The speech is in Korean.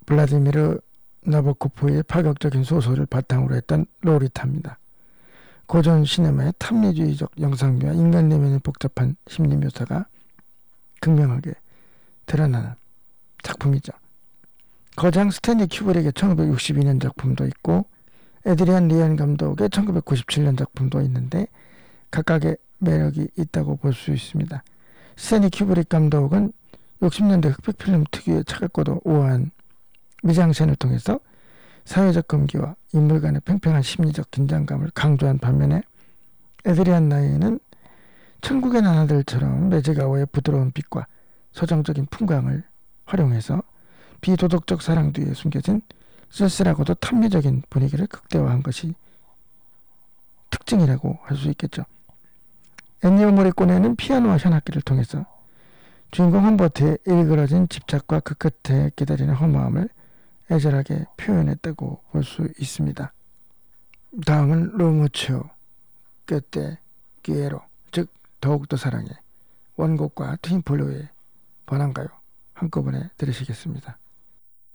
블라디미르 나보코프의 파격적인 소설을 바탕으로 했던 로리타입니다. 고전 시네마의 탐미주의적 영상미와 인간 내면의 복잡한 심리 묘사가 극명하게 드러나는 작품이죠. 거장 스탠리 큐브릭의 1962년 작품도 있고 에드리안 리안 감독의 1997년 작품도 있는데 각각의 매력이 있다고 볼 수 있습니다. 스탠리 큐브릭 감독은 60년대 흑백 필름 특유의 차갑고도 우아한 미장센을 통해서 사회적 금기와 인물 간의 팽팽한 심리적 긴장감을 강조한 반면에 에드리안 라이는 천국의 나나들처럼 매직아워의 부드러운 빛과 서정적인 풍광을 활용해서 비도덕적 사랑 뒤에 숨겨진 쓸쓸하고도 탐미적인 분위기를 극대화한 것이 특징이라고 할 수 있겠죠. 엔니오 모리코네는 피아노와 현악기를 통해서 주인공 험버트의 일그러진 집착과 그 끝에 기다리는 허무함을 애절하게 표현했다고 볼 수 있습니다. 다음은 루무초 끝에 기에로, 즉 더욱더 사랑해, 원곡과 트윈폴로의 번안가요 한꺼번에 들으시겠습니다.